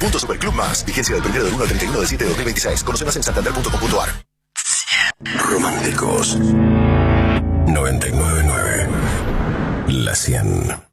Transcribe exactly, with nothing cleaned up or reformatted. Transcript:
Punto Superclub Más. Vigencia del primero del uno al treinta y uno del siete de dos mil veintiséis. Conoce más en santander punto com punto a r. Románticos noventa y nueve punto nueve. La cien.